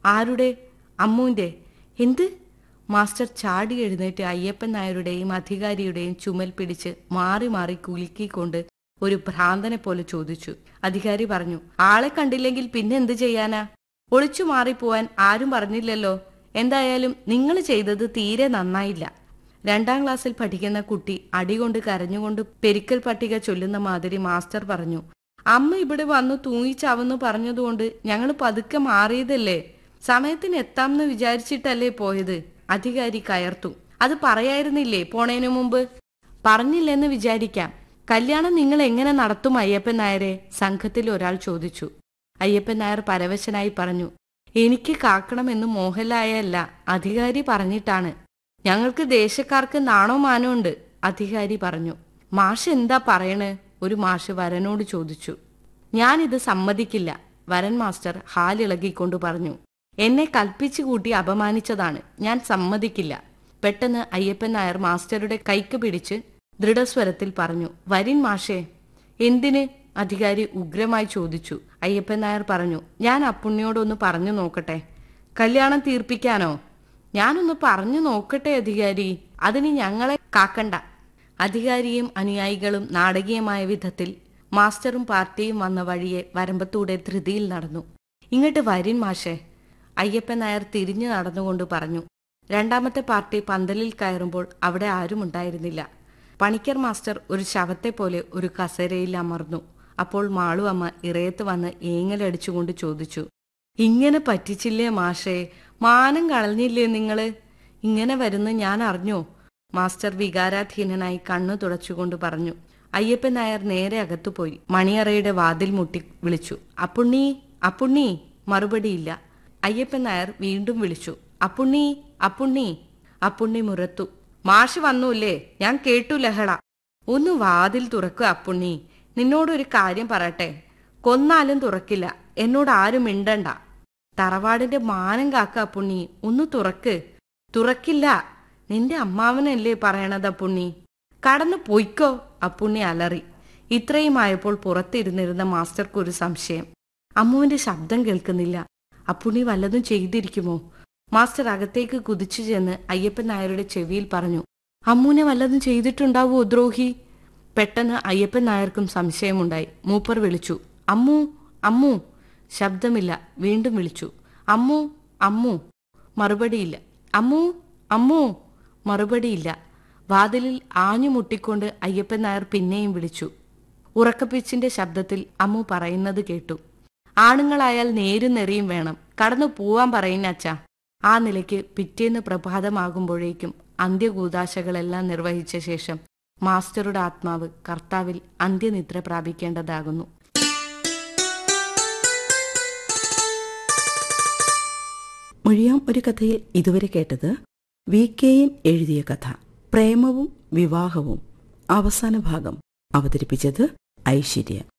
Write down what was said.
ആരുടെ? അമ്മുവിൻ്റെ. എന്ത്? മാസ്റ്റർ ചാടി എഴുന്നേറ്റ് അയ്യപ്പൻ നായരുടെയും അധികാരിയുടെയും ചുമൽ പിടിച്ച് മാറി മാറി കുലുക്കിക്കൊണ്ട് ഒരു ഭ്രാന്തനെ പോലെ ചോദിച്ചു. അധികാരി പറഞ്ഞു, ആളെ കണ്ടില്ലെങ്കിൽ പിന്നെ എന്ത് ചെയ്യാനാ? ഒളിച്ചു മാറിപ്പോവാൻ ആരും പറഞ്ഞില്ലല്ലോ. എന്തായാലും നിങ്ങൾ ചെയ്തത് തീരെ നന്നായില്ല. 2ാം ക്ലാസ്സിൽ പഠിക്കുന്ന കുട്ടി അടികൊണ്ട് കരഞ്ഞുകൊണ്ട് പെരിക്കൽ പട്ടിക ചൊല്ലുന്ന മാതിരി മാസ്റ്റർ പറഞ്ഞു. അമ്മ ഇവിടെ വന്നു തൂങ്ങിച്ചാവെന്ന് പറഞ്ഞതുകൊണ്ട് ഞങ്ങൾ പതുക്കെ മാറിയതല്ലേ. സമയത്തിന് എത്താമെന്ന് വിചാരിച്ചിട്ടല്ലേ പോയത്. അധികാരി കയർത്തു. അത് പറയായിരുന്നില്ലേ പോണേനു മുമ്പ്? പറഞ്ഞില്ലെന്ന് വിചാരിക്കാം. കല്യാണം നിങ്ങൾ എങ്ങനെ നടത്തും അയ്യപ്പൻ നായരെ? സംഘത്തിൽ ഒരാൾ ചോദിച്ചു. അയ്യപ്പൻ നായർ പരവശനായി പറഞ്ഞു, എനിക്ക് കാക്കണമെന്ന് മോഹൻലായല്ല, അധികാരി പറഞ്ഞിട്ടാണ്. ഞങ്ങൾക്ക് ദേശക്കാർക്ക് നാണോ മാനോ ഉണ്ട്, അധികാരി പറഞ്ഞു. മാഷ് എന്താ പറയണേ? ഒരു മാഷ് വരനോട് ചോദിച്ചു. ഞാനിത് സമ്മതിക്കില്ല, വരൻ മാസ്റ്റർ ഹാലിളകിക്കൊണ്ട് പറഞ്ഞു. എന്നെ കൽപ്പിച്ചു കൂട്ടി അപമാനിച്ചതാണ്, ഞാൻ സമ്മതിക്കില്ല. പെട്ടെന്ന് അയ്യപ്പൻ നായർ മാസ്റ്ററുടെ കൈക്ക് പിടിച്ച് ദൃഢസ്വരത്തിൽ പറഞ്ഞു, വരിൻ മാഷേ. എന്തിന്? അധികാരി ഉഗ്രമായി ചോദിച്ചു. അയ്യപ്പൻ നായർ പറഞ്ഞു, ഞാൻ അപ്പുണ്ണിയോടൊന്ന് പറഞ്ഞു നോക്കട്ടെ. കല്യാണം തീർപ്പിക്കാനോ? ഞാനൊന്ന് പറഞ്ഞു നോക്കട്ടെ അധികാരി, അതിന് ഞങ്ങളെ കാക്കണ്ട. അധികാരിയും അനുയായികളും നാടകീയമായ വിധത്തിൽ മാസ്റ്ററും പാർട്ടിയും വന്ന വഴിയെ വരമ്പത്തൂടെ ധൃതിയിൽ നടന്നു. ഇങ്ങോട്ട് വരിൻ മാഷേ, അയ്യപ്പൻ നായർ തിരിഞ്ഞു നടന്നുകൊണ്ട് പറഞ്ഞു. 2ാമത്തെ പാർട്ടി പന്തലിൽ കയറുമ്പോൾ അവിടെ ആരും ഉണ്ടായിരുന്നില്ല. പണിക്കർ മാസ്റ്റർ ഒരു ശവത്തെ പോലെ ഒരു കസേരയിൽ അമർന്നു. അപ്പോൾ മാളു അമ്മ ഇറയത്ത് വന്ന് ഏങ്ങലടിച്ചുകൊണ്ട് ചോദിച്ചു, ഇങ്ങനെ പറ്റിച്ചില്ലേ മാഷേ? മാനം കളഞ്ഞില്ലേ നിങ്ങള്? ഇങ്ങനെ വരുന്ന ഞാൻ അറിഞ്ഞോ? മാസ്റ്റർ വികാരാധീനനായി കണ്ണു തുടച്ചുകൊണ്ട് പറഞ്ഞു. അയ്യപ്പൻ നായർ നേരെ അകത്തുപോയി മണിയറയുടെ വാതിൽ മുട്ടി വിളിച്ചു, അപ്പുണ്ണി, അപ്പുണ്ണി. മറുപടിയില്ല. അയ്യപ്പൻ നായർ വീണ്ടും വിളിച്ചു, അപ്പുണ്ണി, അപ്പുണ്ണി. അപ്പുണ്ണി മുരത്തു. മാഷ് വന്നൂല്ലേ? ഞാൻ കേട്ടു ലഹള. ഒന്ന് വാതിൽ തുറക്കുക അപ്പുണ്ണി. നിന്നോടൊരു കാര്യം പറയട്ടെ. കൊന്നാലും തുറക്കില്ല. എന്നോട് ആരും മിണ്ടണ്ട. തറവാടിന്റെ മാനം കാക്ക അപ്പുണ്ണി, ഒന്ന് തുറക്ക്. തുറക്കില്ല. നിന്റെ അമ്മാവനല്ലേ പറയണത് അപ്പുണ്ണി. കടന്നു പൊയ്ക്കോ, അപ്പുണ്ണി അലറി. ഇത്രയുമായപ്പോൾ പുറത്തിരുന്നിരുന്ന മാസ്റ്റർക്കൊരു സംശയം. അമ്മുവിന്റെ ശബ്ദം കേൾക്കുന്നില്ല. അപ്പുണ്ണി വല്ലതും ചെയ്തിരിക്കുമോ? മാസ്റ്റർ അകത്തേക്ക് കുതിച്ചു ചെന്ന് അയ്യപ്പൻ നായരുടെ ചെവിയിൽ പറഞ്ഞു, അമ്മുവിനെ വല്ലതും ചെയ്തിട്ടുണ്ടാവോ ദ്രോഹി? പെട്ടെന്ന് അയ്യപ്പൻ നായർക്കും സംശയമുണ്ടായി. മൂപ്പർ വിളിച്ചു, അമ്മു, അമ്മു. ശബ്ദമില്ല. വീണ്ടും വിളിച്ചു, അമ്മു, അമ്മു. മറുപടിയില്ല. അമ്മു, അമ്മു. മറുപടിയില്ല. വാതിലിൽ ആഞ്ഞു മുട്ടിക്കൊണ്ട് അയ്യപ്പൻ നായർ പിന്നെയും വിളിച്ചു. ഉറക്കപ്പിച്ചിന്റെ ശബ്ദത്തിൽ അമ്മു പറയുന്നത് കേട്ടു, ആണുങ്ങളായാൽ നേരും നെറിയും വേണം, കടന്നു പോവാൻ പറയുന്നച്ചാ. ആ നിലയ്ക്ക് പിറ്റേന്ന് പ്രഭാതമാകുമ്പോഴേക്കും അന്ത്യകൂദാശകളെല്ലാം നിർവഹിച്ച ശേഷം മാസ്റ്ററുടെ ആത്മാവ് കർത്താവിൽ അന്ത്യനിദ്ര പ്രാപിക്കേണ്ടതാകുന്നു. മൊഴിയാം ഒരു കഥയിൽ ഇതുവരെ കേട്ടത് VK-യൻ എഴുതിയ കഥ പ്രേമവും വിവാഹവും. അവസാന ഭാഗം അവതരിപ്പിച്ചത് ഐശ്വര്യ.